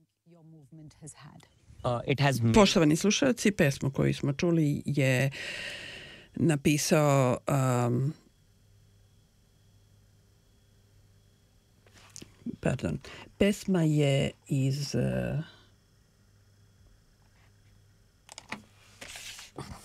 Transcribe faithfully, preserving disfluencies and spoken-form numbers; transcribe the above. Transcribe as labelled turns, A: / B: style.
A: Uh, it has made
B: Poštovani slušalci, pesmu koju smo čuli je napisao um, pardon, pesma je iz uh,